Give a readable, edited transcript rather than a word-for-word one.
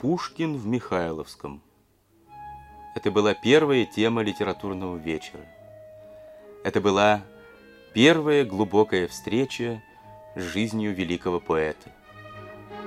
Пушкин в Михайловском. Это была первая тема литературного вечера. Это была первая глубокая встреча с жизнью великого поэта.